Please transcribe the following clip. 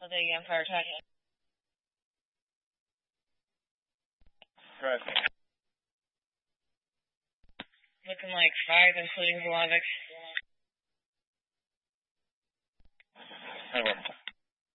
I'll do it again, fire attack. Right. Looking like 5, including Zlovic. Over.